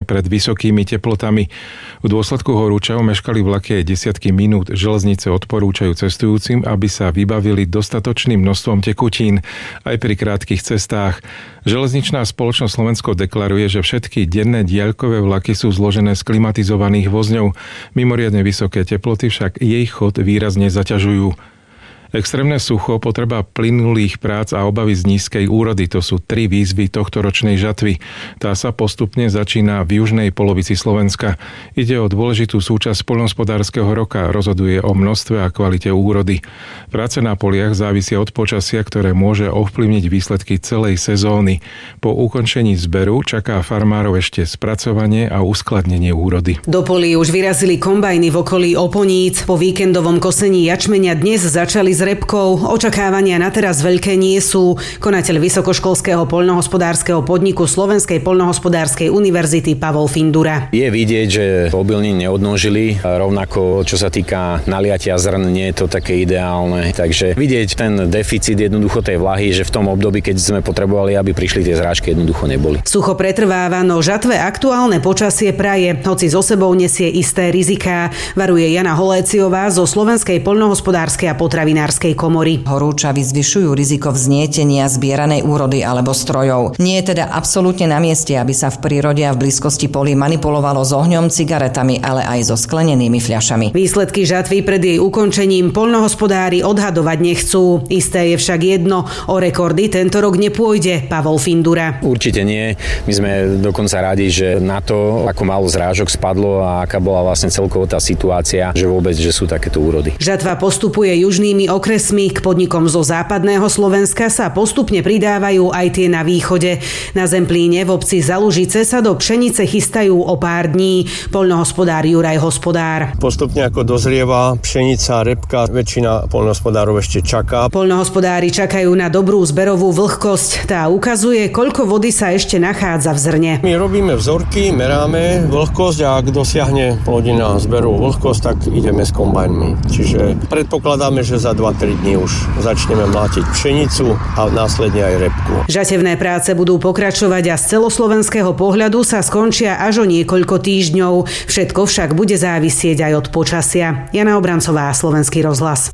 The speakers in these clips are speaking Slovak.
pred vysokými teplotami. V dôsledku horúčav meškali vlaky aj desiatky minút. Železnice odporúčajú cestujúcim, aby sa vybavili dostatočným množstvom tekutín aj pri krátkych cestách. Železničná spoločnosť Slovensko deklaruje, že všetky denné diaľkové vlaky sú zložené z klimatizovaných vozňov. Mimoriadne vysoké teploty však jej chod výrazne zaťažujú. Extrémne sucho, potreba plynulých prác a obavy z nízkej úrody, to sú 3 výzvy tohtoročnej žatvy. Tá sa postupne začína v južnej polovici Slovenska. Ide o dôležitú súčasť poľnohospodárskeho roka, rozhoduje o množstve a kvalite úrody. Práce na poliach závisia od počasia, ktoré môže ovplyvniť výsledky celej sezóny. Po ukončení zberu čaká farmárov ešte spracovanie a uskladnenie úrody. Do polí už vyrazili kombajny v okolí Oponíc. Po víkendovom kosení jačmeňa dnes začali s repkou. Očakávania na teraz veľké nie sú. Konateľ vysokoškolského poľnohospodárskeho podniku Slovenskej poľnohospodárskej univerzity Pavol Findura. Je vidieť, že obilní neodnožili, rovnako čo sa týka naliatia zrn, nie je to také ideálne. Takže vidieť ten deficit jednoducho tej vlahy, že v tom období, keď sme potrebovali, aby prišli tie zrážky, jednoducho neboli. Sucho pretrváva, no žatve aktuálne počasie praje, hoci so sebou nesie isté riziká, varuje Jana Holéciová zo Slovenskej poľnohospodárskej a potravinárskej komory. Horúčavy zvyšujú riziko vznietenia zbieranej úrody alebo strojov. Nie je teda absolútne na mieste, aby sa v prírode a v blízkosti polí manipulovalo s ohňom, cigaretami, ale aj so sklenenými fľašami. Výsledky žatvy pred jej ukončením poľnohospodári odhadovať nechcú. Isté je však jedno, o rekordy tento rok nepôjde. Pavol Findura. Určite nie. My sme dokonca radi, že na to, ako málo zrážok spadlo a aká bola vlastne celková tá situácia, že vôbec, že sú takéto úrody. Žatva postupuje južnými okresmi. K podnikom zo západného Slovenska sa postupne pridávajú aj tie na východe. Na Zemplíne v obci Zalužice sa do pšenice chystajú o pár dní. Poľnohospodár Juraj Hospodár. Postupne ako dozrieva pšenica, repka, väčšina poľnohospodárov ešte čaká. Poľnohospodári čakajú na dobrú zberovú vlhkosť. Tá ukazuje, koľko vody sa ešte nachádza v zrne. My robíme vzorky, meráme vlhkosť a ak dosiahne plodina zberovú vlhkosť, tak ideme s kombajnmi. Čiže predpokladáme, že za 2-3 dní už začneme mlátiť pšenicu a následne aj repku. Žatevné práce budú pokračovať a z celoslovenského pohľadu sa skončia až o niekoľko týždňov. Všetko však bude závisieť aj od počasia. Jana Obrancová, Slovenský rozhlas.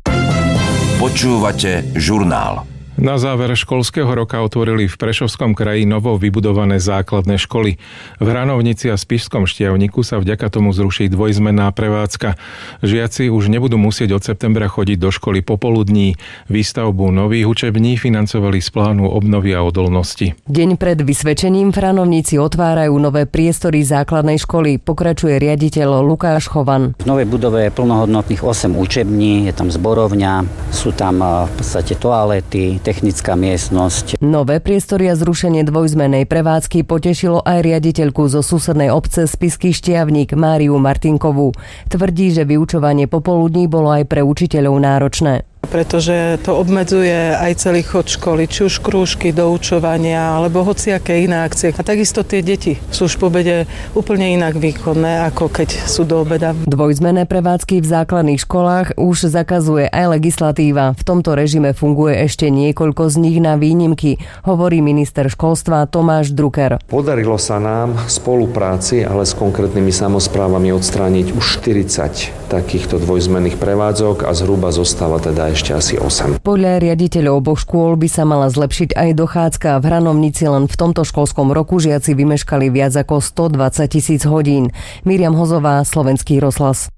Počúvate žurnál. Na záver školského roka otvorili v Prešovskom kraji novo vybudované základné školy. V Hranovnici a Spišskom Štiavniku sa vďaka tomu zruší dvojzmenná prevádzka. Žiaci už nebudú musieť od septembra chodiť do školy popoludní. Výstavbu nových učební financovali z plánu obnovy a odolnosti. Deň pred vysvedčením v Hranovnici otvárajú nové priestory základnej školy, pokračuje riaditeľ Lukáš Chovan. V novej budove je plnohodnotných 8 učební, je tam zborovňa, sú tam v podstate toalety, technická miestnosť. Nové priestory a zrušenie dvojzmennej prevádzky potešilo aj riaditeľku zo susednej obce Spišský Štiavnik Máriu Martinkovú. Tvrdí, že vyučovanie popoludní bolo aj pre učiteľov náročné. Pretože to obmedzuje aj celý chod školy, či už krúžky, doučovania, alebo hociaké iné akcie. A takisto tie deti sú už po obede úplne inak výkonné, ako keď sú do obeda. Dvojzmenné prevádzky v základných školách už zakazuje aj legislatíva. V tomto režime funguje ešte niekoľko z nich na výnimky, hovorí minister školstva Tomáš Drucker. Podarilo sa nám v spolupráci, ale s konkrétnymi samosprávami odstrániť už 40 takýchto dvojzmenných prevádzok a zhruba zostáva teda ešte asi 8. Podľa riaditeľov oboch škôl by sa mala zlepšiť aj dochádzka. V Hranovnici len v tomto školskom roku žiaci vymeškali viac ako 120 000 hodín. Miriam Hozová, Slovenský rozhlas.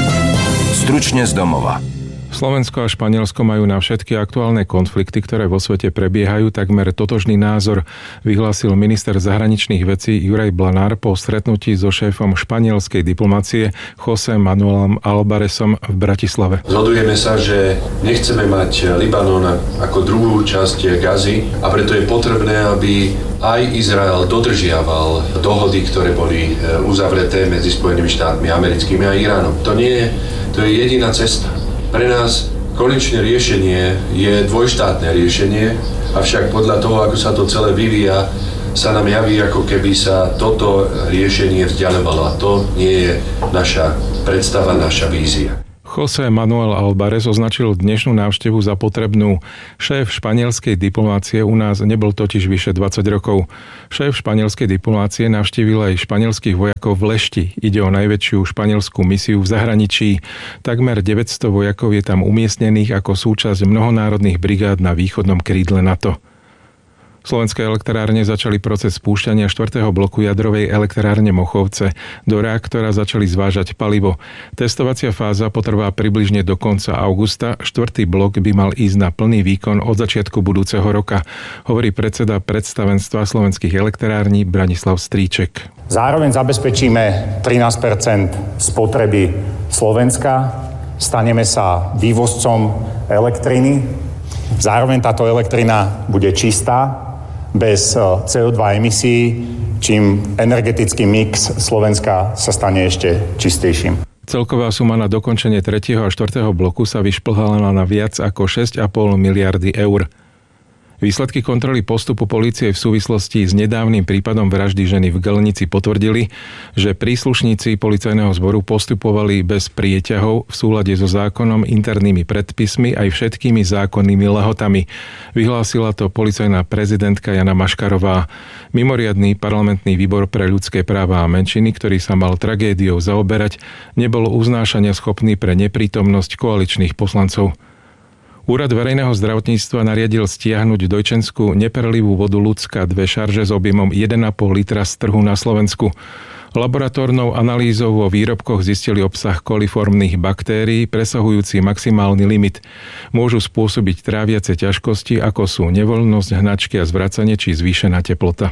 Stručne z domova. Slovensko a Španielsko majú na všetky aktuálne konflikty, ktoré vo svete prebiehajú, takmer totožný názor, vyhlásil minister zahraničných vecí Juraj Blanár po stretnutí so šéfom španielskej diplomacie José Manuelom Albaresom v Bratislave. Zhodujeme sa, že nechceme mať Libanon ako druhú časť Gazy a preto je potrebné, aby aj Izrael dodržiaval dohody, ktoré boli uzavreté medzi Spojenými štátmi americkými a Iránom. To je jediná cesta. Pre nás konečné riešenie je dvojštátne riešenie, avšak podľa toho, ako sa to celé vyvíja, sa nám javí, ako keby sa toto riešenie vzdialovalo. A to nie je naša predstava, naša vízia. José Manuel Álvarez označil dnešnú návštevu za potrebnú. Šéf španielskej diplomácie u nás nebol totiž vyše 20 rokov. Šéf španielskej diplomácie navštívil aj španielských vojakov v Lešti. Ide o najväčšiu španielskú misiu v zahraničí. Takmer 900 vojakov je tam umiestnených ako súčasť mnohonárodných brigád na východnom krídle NATO. Slovenské elektrárne začali proces spúšťania 4. bloku jadrovej elektrárne Mochovce. Do reaktora začali zvážať palivo. Testovacia fáza potrvá približne do konca augusta. 4. blok by mal ísť na plný výkon od začiatku budúceho roka, hovorí predseda predstavenstva slovenských elektrární Branislav Stríček. Zároveň zabezpečíme 13% spotreby Slovenska. Staneme sa vývozcom elektriny. Zároveň táto elektrina bude čistá, bez CO2 emisí, čím energetický mix Slovenska sa stane ešte čistejším. Celková suma na dokončenie 3. a 4. bloku sa vyšplhala na viac ako 6,5 miliardy eur. Výsledky kontroly postupu polície v súvislosti s nedávnym prípadom vraždy ženy v Gelnici potvrdili, že príslušníci policajného zboru postupovali bez prieťahov v súlade so zákonom, internými predpismi aj všetkými zákonnými lehotami. Vyhlásila to policajná prezidentka Jana Maškarová. Mimoriadny parlamentný výbor pre ľudské práva a menšiny, ktorý sa mal tragédiou zaoberať, nebol uznášania schopný pre neprítomnosť koaličných poslancov. Úrad verejného zdravotníctva nariadil stiahnuť dojčenskú neperlivú vodu Ľudská 2 šarže s objemom 1,5 litra z trhu na Slovensku. Laboratórnou analýzou vo výrobkoch zistili obsah koliformných baktérií presahujúci maximálny limit. Môžu spôsobiť tráviace ťažkosti, ako sú nevoľnosť, hnačky a zvracanie či zvýšená teplota.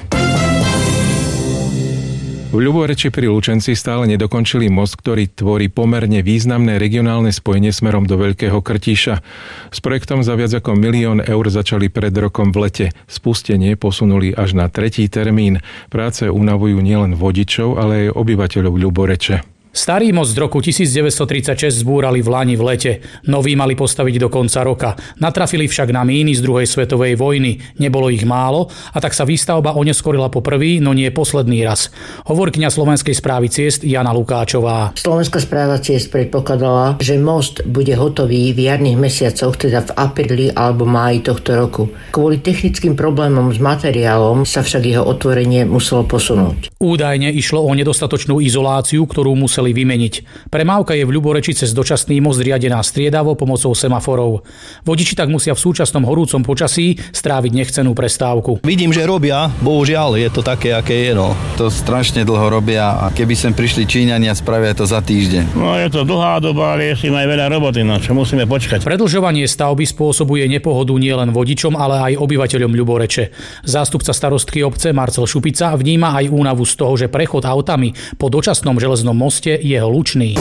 V Ľuboreči pri Lučenci stále nedokončili most, ktorý tvorí pomerne významné regionálne spojenie smerom do Veľkého Krtíša. S projektom za viac ako 1 000 000 eur začali pred rokom v lete. Spustenie posunuli až na 3. termín. Práce unavujú nielen vodičov, ale aj obyvateľov Ľuboreče. Starý most z roku 1936 zbúrali v lani v lete. Nový mali postaviť do konca roka. Natrafili však na míny z druhej svetovej vojny. Nebolo ich málo a tak sa výstavba oneskorila po prvý, no nie posledný raz. Hovorkyňa Slovenskej správy ciest Jana Lukáčová. Slovenská správa ciest predpokladala, že most bude hotový v jarných mesiacoch, teda v apríli alebo máji tohto roku. Kvôli technickým problémom s materiálom sa však jeho otvorenie muselo posunúť. Údajne išlo o nedostatočnú izoláciu, ktorú museli vymeniť. Premávka je v Ľuboreči cez dočasný most riadená striedavo pomocou semaforov. Vodiči tak musia v súčasnom horúcom počasí stráviť nechcenú prestávku. Vidím, že robia, bohužiaľ, je to také, aké je. No. To strašne dlho robia a keby sem prišli Číňania, spravia to za týždeň. No je to dlhá doba, ale ešte aj veľa roboty, na čo musíme počkať. Predĺžovanie stavby spôsobuje nepohodu nielen vodičom, ale aj obyvateľom Ľuboreče. Zástupca starostky obce Marcel Šupica vníma aj únavu z toho, že prechod autami po dočasnom železnom moste je hlučný.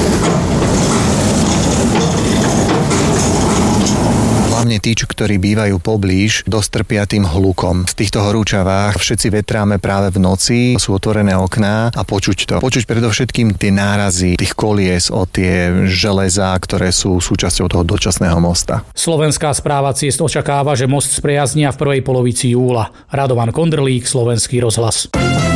Hlavne tí, ktorí bývajú poblíž, dosť trpia tým hlukom. V týchto horúčavách všetci vetráme práve v noci, sú otvorené okná a počuť to. Počuť predovšetkým tie nárazy tých kolies o tie železá, ktoré sú súčasťou toho dočasného mosta. Slovenská správa ciest očakáva, že most sprejaznia v prvej polovici júla. Radovan Kondrlík, Slovenský rozhlas.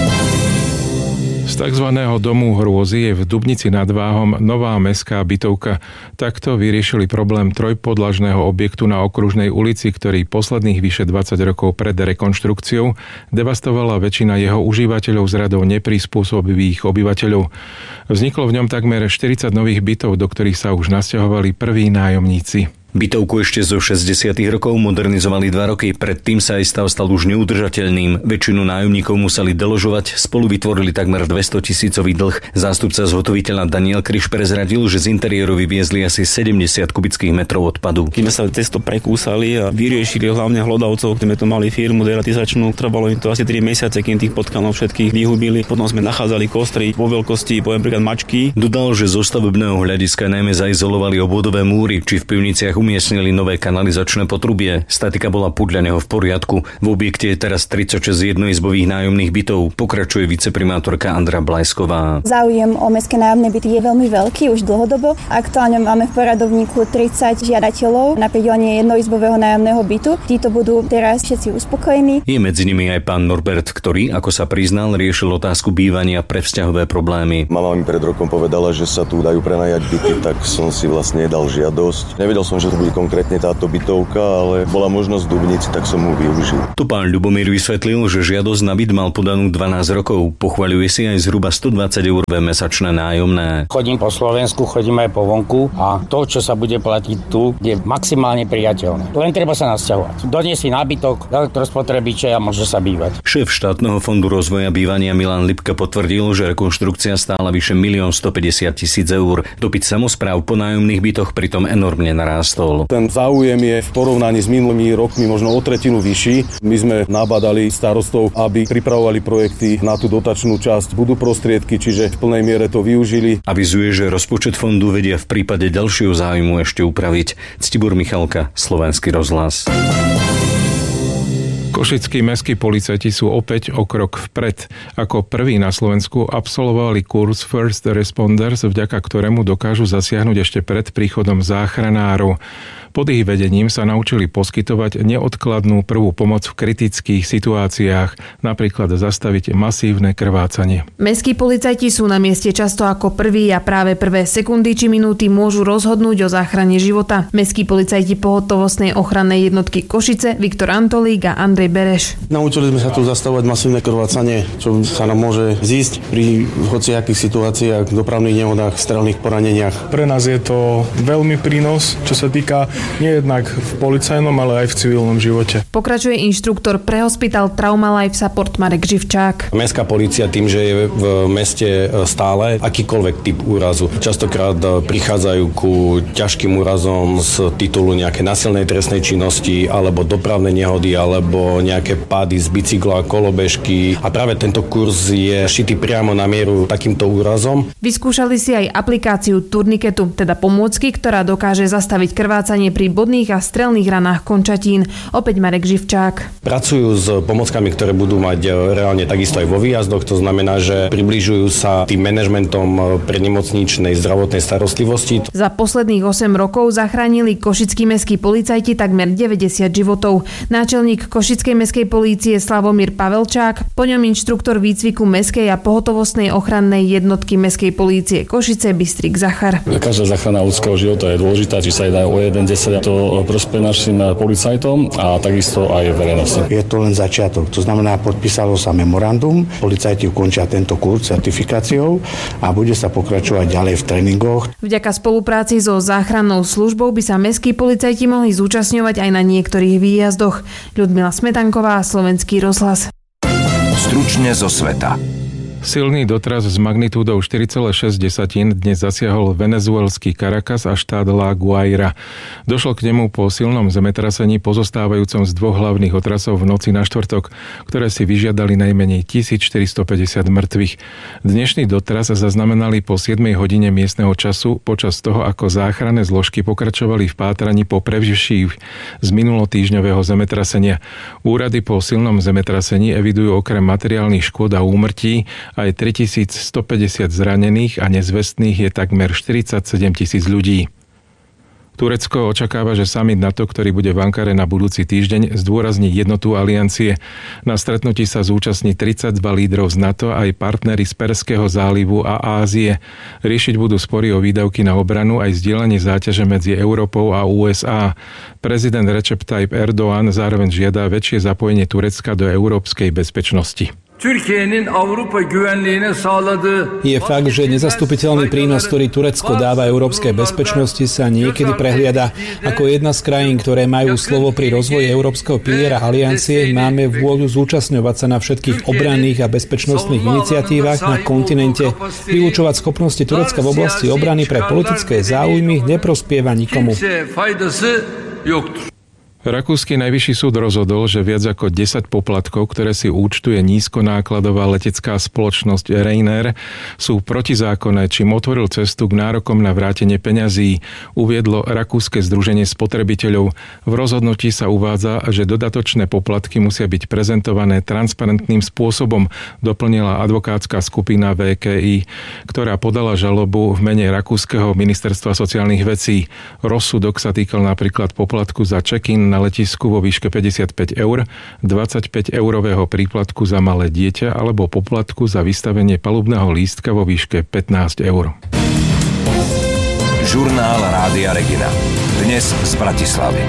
Z tzv. Domu hrôzy je v Dubnici nad Váhom nová mestská bytovka. Takto vyriešili problém trojpodlažného objektu na Okružnej ulici, ktorý posledných vyše 20 rokov pred rekonštrukciou devastovala väčšina jeho užívateľov z radov neprispôsobivých obyvateľov. Vzniklo v ňom takmer 40 nových bytov, do ktorých sa už nasťahovali prví nájomníci. Bytovku ešte zo 60. rokov modernizovali 2 roky, predtým sa aj stav stal už neudržateľným. Väčšinu nájomníkov museli deložovať, spolu vytvorili takmer 200 000 dlh. Zástupca zhotoviteľa Daniel Kryš prezradil, že z interiéru vyviezli asi 70 kubických metrov odpadu. Keď sa testo prekúsali a vyriešili hlavne hlodavcov, keď sme tu mali firmu deratizačnú, trvalo im to asi 3 mesiace, kým tých potkanov všetkých vyhubili. Potom sme nachádzali kostry vo veľkosti, poviem príklad mačky. Dodal, že zo stavebného hľadiska najmä zaizolovali obvodové múry, či v pivniciach umiestnili nové kanalizačné potrubie. Statika bola podľa neho v poriadku. V objekte je teraz 36 jednoizbových nájomných bytov, pokračuje viceprimátorka Andra Blajsková. Záujem o mestské nájomné byty je veľmi veľký už dlhodobo. Aktuálne máme v poradovníku 30 žiadateľov na pridelenie jednoizbového nájomného bytu. Títo budú teraz všetci uspokojení. Je medzi nimi aj pán Norbert, ktorý, ako sa priznal, riešil otázku bývania pre vzťahové problémy. Mama mi pred rokom povedala, že sa tu dajú prenajať byty, tak som si vlastne dal žiadosť. Nevedel som, že to bude konkrétne táto bytovka, ale bola možnosť v Dubnici, tak som mu využil. Tu pán Ľubomír vysvetlil, že žiadosť na byt mal podanú 12 rokov. Pochvaľuje si aj zhruba 120 eurové mesačné nájomné. Chodím po Slovensku, chodím aj po vonku a to, čo sa bude platiť tu, je maximálne priateľné. Len treba sa nasťahovať. Doniesť si nábytok, elektrospotrebiče a môže sa bývať. Šéf štátneho fondu rozvoja bývania Milan Lipka potvrdil, že rekonštrukcia stála vyše 1 150 000 eur. Dopyt samospráv po nájomných bytoch pritom enormne narástol. Ten záujem je v porovnaní s minulými rokmi možno o tretinu vyšší. My sme nabádali starostov, aby pripravovali projekty na tú dotačnú časť. Budú prostriedky, čiže v plnej miere to využili. Avizuje, že rozpočet fondu vedia v prípade ďalšieho záujmu ešte upraviť. Ctibor Michalka, Slovenský rozhlas. Košickí mestskí policajti sú opäť o krok vpred. Ako prví na Slovensku absolvovali kurz First Responders, vďaka ktorému dokážu zasiahnuť ešte pred príchodom záchranárov. Pod ich vedením sa naučili poskytovať neodkladnú prvú pomoc v kritických situáciách, napríklad zastaviť masívne krvácanie. Mestskí policajti sú na mieste často ako prví a práve prvé sekundy či minúty môžu rozhodnúť o záchrane života. Mestskí policajti pohotovostnej ochrannej jednotky Košice Viktor Antolík a Andrej Bereš. Naučili sme sa tu zastavovať masívne krvácanie, čo sa nám môže zísť pri hociakých situáciách, dopravných nehodách, strelných poraneniach. Pre nás je to veľmi prínos, čo sa týka nie jednak v policajnom, ale aj v civilnom živote. Pokračuje inštruktor pre Hospital Trauma Life Support Marek Živčák. Mestská polícia tým, že je v meste stále akýkoľvek typ úrazu. Častokrát prichádzajú ku ťažkým úrazom z titulu nejaké násilnej trestnej činnosti alebo dopravné nehody alebo nejaké pády z bicykla, kolobežky a práve tento kurz je šitý priamo na mieru takýmto úrazom. Vyskúšali si aj aplikáciu turniketu, teda pomôcky, ktorá dokáže zastaviť krvácanie pri bodných a strelných ranách končatín. Opäť Marek Živčák. Pracujú s pomockami, ktoré budú mať reálne takisto aj vo výjazdoch, to znamená, že približujú sa tým manažmentom prednemocničnej zdravotnej starostlivosti. Za posledných 8 rokov zachránili košickí mestskí policajti takmer 90 životov. Náčelník Košickej mestskej polície Slavomír Pavelčák, po ňom inštruktor výcviku mestskej a pohotovostnej ochrannej jednotky mestskej polície Košice Bystrik Zachar. Každá záchrana ľudského života je dôležitá, či sa jedná o 1-10, to prospeje našim policajtom a takisto aj verejnosti. Je to len začiatok, to znamená, podpísalo sa memorandum, policajti ukončia tento kurz certifikáciou a bude sa pokračovať ďalej v tréningoch. Vďaka spolupráci so záchrannou službou by sa mestskí policajti mohli zúčastňovať aj na niektorých výjazdoch. Ľudmila Smetanková, Slovenský rozhlas. Stručne zo sveta. Silný dotras s magnitúdou 4,6 dnes zasiahol venezuelský Caracas a štát La Guaira. Došlo k nemu po silnom zemetrasení pozostávajúcom z dvoch hlavných otrasov v noci na štvrtok, ktoré si vyžiadali najmenej 1450 mŕtvych. Dnešný dotras zaznamenali po 7 hodine miestneho času počas toho, ako záchranné zložky pokračovali v pátraní po preživších z minulotýždňového zemetrasenia. Úrady po silnom zemetrasení evidujú okrem materiálnych škôd a úmrtí aj 3150 zranených a nezvestných je takmer 47 000 ľudí. Turecko očakáva, že summit NATO, ktorý bude v Ankare na budúci týždeň, zdôrazní jednotu aliancie. Na stretnutí sa zúčastní 32 lídrov z NATO aj partneri z Perského zálivu a Ázie. Riešiť budú spory o výdavky na obranu aj zdieľanie záťaže medzi Európou a USA. Prezident Recep Tayyip Erdoğan zároveň žiada väčšie zapojenie Turecka do európskej bezpečnosti. Je fakt, že nezastupiteľný prínos, ktorý Turecko dáva európskej bezpečnosti, sa niekedy prehliada. Ako jedna z krajín, ktoré majú slovo pri rozvoji európskeho piliera aliancie, máme vôľu zúčastňovať sa na všetkých obranných a bezpečnostných iniciatívach na kontinente. Vylúčovať schopnosti Turecka v oblasti obrany pre politické záujmy neprospieva nikomu. Rakúsky najvyšší súd rozhodol, že viac ako 10 poplatkov, ktoré si účtuje nízkonákladová letecká spoločnosť Ryanair, sú protizákonné, čím otvoril cestu k nárokom na vrátenie peňazí, uviedlo Rakúske združenie spotrebiteľov. V rozhodnutí sa uvádza, že dodatočné poplatky musia byť prezentované transparentným spôsobom, doplnila advokátska skupina VKI, ktorá podala žalobu v mene Rakúskeho ministerstva sociálnych vecí. Rozsudok sa týkal napríklad poplatku za check-in na letisku vo výške 55 eur, 25 eurového príplatku za malé dieťa alebo poplatku za vystavenie palubného lístka vo výške 15 eur. Žurnál Rádia Regina. Dnes z Bratislavy.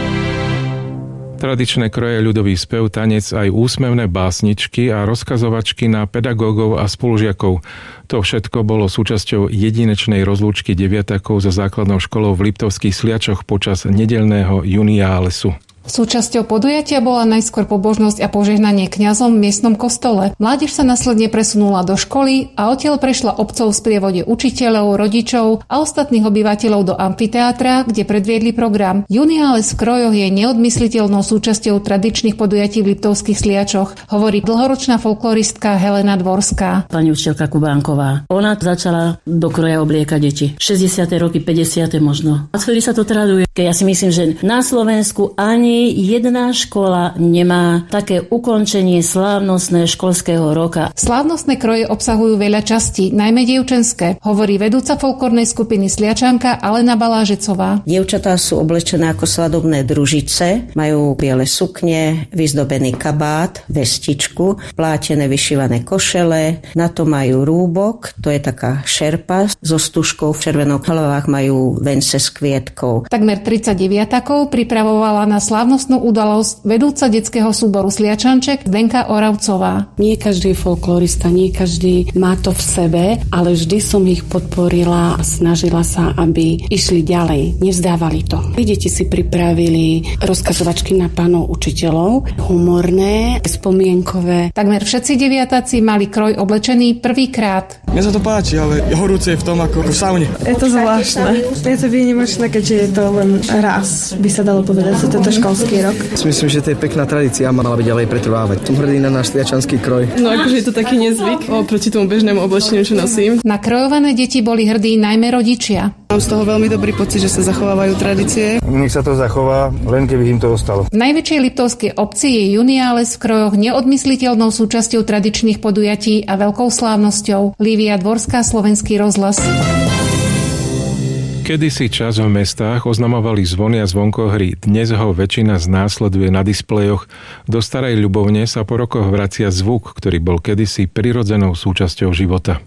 Tradičné kroje, ľudový spev, tanec, aj úsmevné básničky a rozkazovačky na pedagógov a spolužiakov. To všetko bolo súčasťou jedinečnej rozlúčky deviatakov so základnou školou v Liptovských Sliačoch počas nedeľného juniálesu. Súčasťou podujatia bola najskôr pobožnosť a požehnanie kňazom v miestnom kostole. Mládež sa následne presunula do školy a odtiaľ prešla obcov v sprievode učiteľov, rodičov a ostatných obyvateľov do amfiteátra, kde predviedli program. Juniáles v krojoch je neodmysliteľnou súčasťou tradičných podujatí v Liptovských Sliačoch, hovorí dlhoročná folkloristka Helena Dvorská. Pani učiteľka Kubánková. Ona začala do kroja obliekať deti. 60. roky, 50. možno. A vtedy sa to traduje. Ja si myslím, že na Slovensku ani jedna škola nemá také ukončenie slávnostné školského roka. Slávnostné kroje obsahujú veľa častí, najmä dievčenské, hovorí vedúca folklórnej skupiny Sliačanka Alena Balážecová. Dievčatá sú oblečené ako svadobné družice, majú biele sukne, vyzdobený kabát, vestičku, plátené vyšívané košele, na to majú rúbok, to je taká šerpa so stužkou, v červených hlavách majú vence s kvietkou. Takmer 39-takov pripravovala na slávnostnú udalosť vedúca detského súboru Sliačanček Zdenka Oravcová. Nie každý folklorista, nie každý má to v sebe, ale vždy som ich podporila a snažila sa, aby išli ďalej, nevzdávali to. Deti si pripravili rozkazovačky na pánov učiteľov, humorné, spomienkové. Takmer všetci deviatáci mali kroj oblečený prvýkrát. Mne sa to páči, ale horúce je v tom ako v saune. Je to zvláštne. Je to výnimočné, keďže je to len raz, by sa dalo povedať, že toto školský rok. Myslím, že to je pekná tradícia a mala by ďalej pretrvávať. Som hrdý na náš sliačanský kroj. No akože je to taký nezvyk oproti tomu bežnému oblečeniu, čo nosím. Na krojované deti boli hrdí najmä rodičia. Mám z toho veľmi dobrý pocit, že sa zachovávajú tradície. Nech sa to zachová, len keby im to ostalo. V najväčšej liptovskej obci je juniáles v krojoch neodmysliteľnou súčasťou tradičných podujatí a veľkou slávnosťou. Lívia Dvorská, Slovenský rozhlas. Kedysi čas v mestách oznamovali zvony a zvonkohry. Dnes ho väčšina znásleduje na displejoch. Do starej ľubovne sa po rokoch vracia zvuk, ktorý bol kedysi prirodzenou súčasťou života.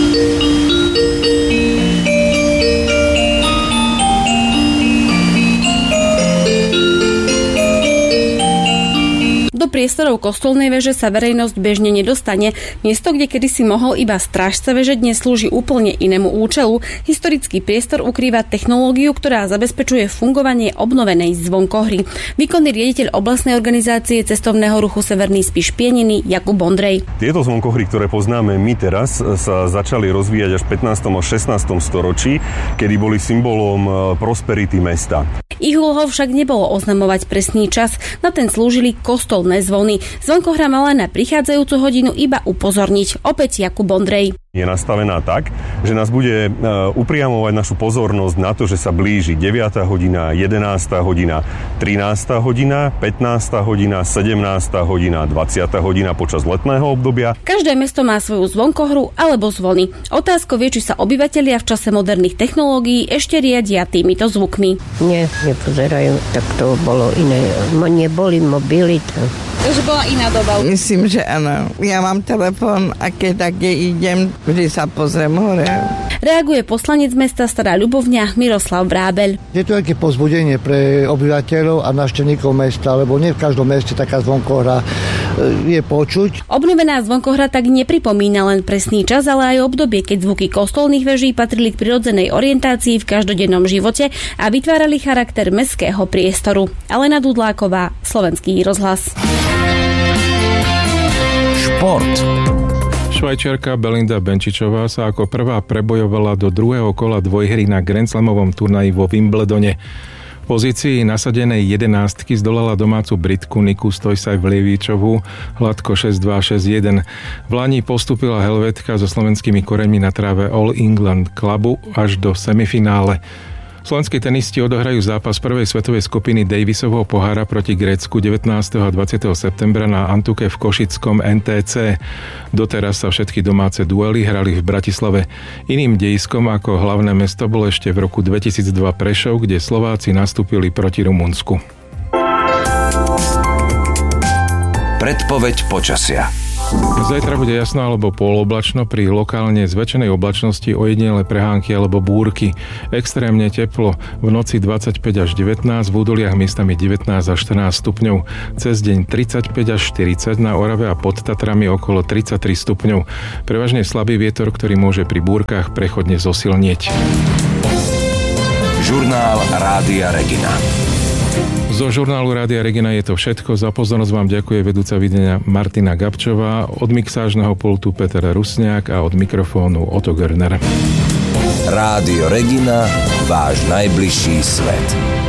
Do priestorov kostolnej veže sa verejnosť bežne nedostane. Miesto, kde kedysi mohol iba strážca veže, dnes slúži úplne inému účelu. Historický priestor ukrýva technológiu, ktorá zabezpečuje fungovanie obnovenej zvonkohry. Výkonný riaditeľ oblastnej organizácie cestovného ruchu Severný Spiš Pieniny Jakub Ondrej. Tieto zvonkohry, ktoré poznáme my teraz, sa začali rozvíjať až v 15. a 16. storočí, kedy boli symbolom prosperity mesta. Ich úlohou však nebolo oznamovať presný čas, na ten slúžili kostolné zvony. Zvonkohra mala na prichádzajúcu hodinu iba upozorniť. Opäť Jakub Ondrej. Je nastavená tak, že nás bude upriamovať našu pozornosť na to, že sa blíži 9. hodina, 11. hodina, 13. hodina, 15. hodina, 17. hodina, 20. hodina počas letného obdobia. Každé mesto má svoju zvonkohru alebo zvony. Otázkou je, či sa obyvatelia v čase moderných technológií ešte riadia týmito zvukmi. Nie, nepozerajú, tak to bolo iné. Neboli mobily. Takže bola iná doba. Myslím, že áno. Ja mám telefón a keď tak idem, vždy sa pozriem hore. Reaguje poslanec mesta Stará Ľubovňa Miroslav Vrábeľ. Je to také povzbudenie pre obyvateľov a návštevníkov mesta, lebo nie v každom meste taká zvonkohra je počuť. Obnovená zvonkohra tak nepripomína len presný čas, ale aj obdobie, keď zvuky kostolných veží patrili k prirodzenej orientácii v každodennom živote a vytvárali charakter mestského priestoru. Alena Dudláková, Slovenský rozhlas. Šport. Švajčiarka Belinda Benčičová sa ako prvá prebojovala do druhého kola dvojhry na Grand Slamovom turnaji vo Wimbledone. V pozícii nasadenej 11 zdolala domácu Britku Niku Stojsaj-Vlievičovú hladko 6-2, 6-1. V lani postúpila Helvétka so slovenskými koreňmi na tráve All England Clubu až do semifinále. Slovenskí tenisti odohrajú zápas prvej svetovej skupiny Davisovho pohára proti Grécku 19. a 20. septembra na Antuke v Košickom NTC. Doteraz sa všetky domáce duely hrali v Bratislave. Iným dejiskom ako hlavné mesto bol ešte v roku 2002 Prešov, kde Slováci nastúpili proti Rumunsku. Predpoveď počasia. Zajtra bude jasno alebo poloblačno, pri lokálne zväčšenej oblačnosti ojedinelé prehánky alebo búrky. Extrémne teplo, v noci 25 až 19, v údoliach miestami 19 až 14 stupňov. Cez deň 35 až 40, na Orave a pod Tatrami okolo 33 stupňov. Prevažne slabý vietor, ktorý môže pri búrkach prechodne zosilnieť. Žurnál Rádia Regina. Zo žurnálu Rádia Regina je to všetko. Za pozornosť vám ďakuje vedúca videnia Martina Gabčová, od mixážneho pultu Peter Rusňák a od mikrofónu Otto Görner. Rádio Regina, váš najbližší svet.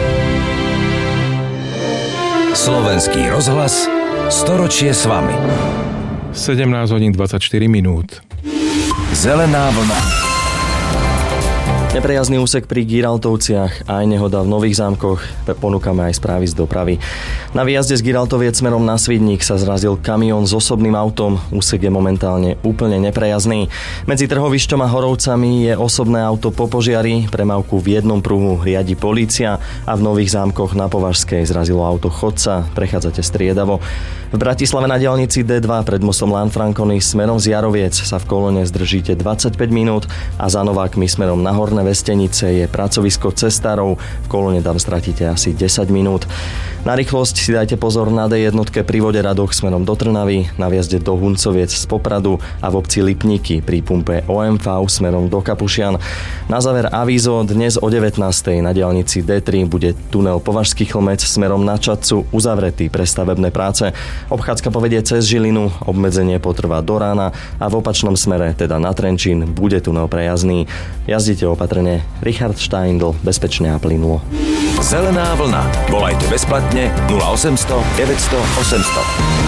Slovenský rozhlas, storočie s vami. 17:24. Zelená vlna. Neprejazný úsek pri Giraltovciach a aj nehoda v Nových Zámkoch, ponúkame aj správy z dopravy. Na výjazde z Giraltoviec smerom na Svidník sa zrazil kamión s osobným autom. Úsek je momentálne úplne neprejazný. Medzi Trhovišťom a Horovcami je osobné auto po požiari. Premávku v jednom pruhu riadi polícia a v Nových Zámkoch na Považskej zrazilo auto chodca. Prechádzate striedavo. V Bratislave na diaľnici D2 pred mostom Lanfranconi smerom z Jaroviec sa v kolóne zdržíte 25 minút a za Novákmi smerom na Horné Vestenice je pracovisko cestárov. V kolóne tam stratíte asi 10 minút. Na rýchlosť si dajte pozor na D1 pri Voderadoch smerom do Trnavy, na viazde do Huncoviec z Popradu a v obci Lipníky pri pumpe OMV smerom do Kapušian. Na záver avízo, dnes o 19. na diaľnici D3 bude tunel Považský Chlmec smerom na Čadcu uzavretý pre stavebné práce. Obchádzka povedie cez Žilinu, obmedzenie potrvá do rána a v opačnom smere, teda na Trenčín, bude tunel prejazdný. Jazdite opatrne. Richard Steindl, bezpečne a plynulo. Zelená vlna. Volajte bezplatne 0800 900 800.